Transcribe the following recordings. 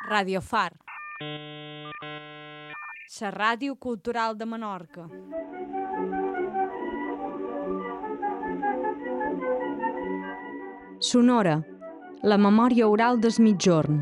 Radio Far, la ràdio cultural de Menorca. Sonora, la memòria oral des migjorn.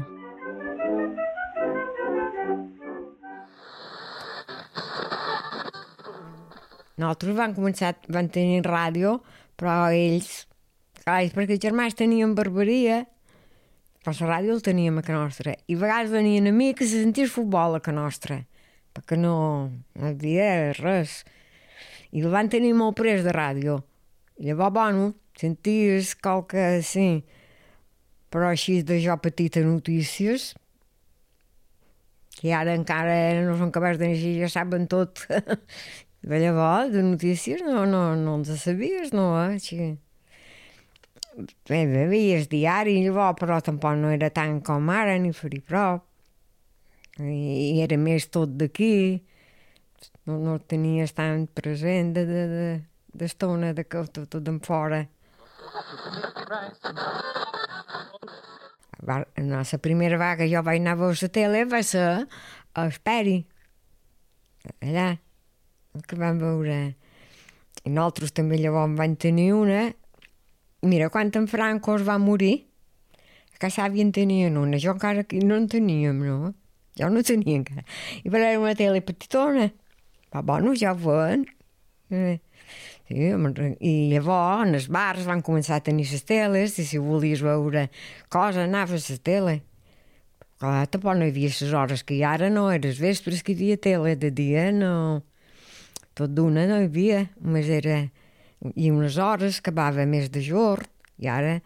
Nosaltres van tenir ràdio, però ells, clar, perquè els germans tenien barberia, però la ràdio el teníem a Can Nostra. I a vegades venien amics que se sentís futbol a Can Nostra, perquè no hi havia res. I el van tenir molt pres de ràdio. I llavors, bueno, senties qualque, sí, però així de jo petita notícies, que ara encara no són capaços de llegir, ja saben tot. De llavors, de notícies, no els sabies, no, així. Bé, veies diari, llavors, però tampoc no era tant com ara, ni faria prop. I era més tot d'aquí. No tenies tan present d'estona, de tot d'en fora. La primera vegada que jo vaig anar a veure la tele va ser a Esperi, allà, que vam veure. I nosaltres també llavors en vam tenir una. Mira, quan en Franco es va morir, a casa havien tenien una, jo encara aquí no en teníem, no? Jo no tenia encara. I però era una tele petitona. Però bueno, ja ho veuen. Sí, i llavors en els bars van començar a tenir les teles, i si volies veure coses anaves a la tele. Clar, tampoc no hi havia les hores que hi ara no, era els vespres que hi havia tele, de dia no. Tot d'una no hi havia, només era... I unes hores que acabava més de jorn, i ara...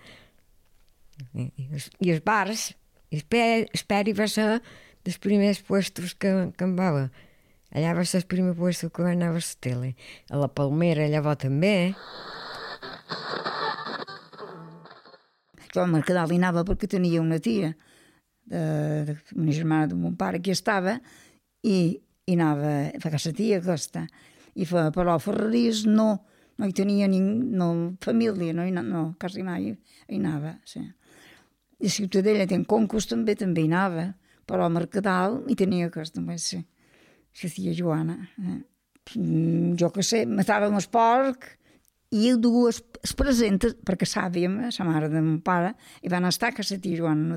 I els bars, Esperi va ser dels primers puestos que em va veure. Allà va ser el primer puesto que va anar a la tele. A la Palmera, llavors també. Jo al Mercadal hi anava perquè tenia una tia, una germana de mon pare, que estava, i anava a casa tia aquesta. I però a Ferrarís no hi tenia família, no, quasi mai hi anava. Sí. I a Ciutadella en Concurs també hi anava, però a Mercadal hi tenia aquesta, també, sí. La tia Joana. Jo que sé, matàvem el porc i el dues es presenta, perquè sàviem, la mare de mon pare, i van estar a casa tia Joana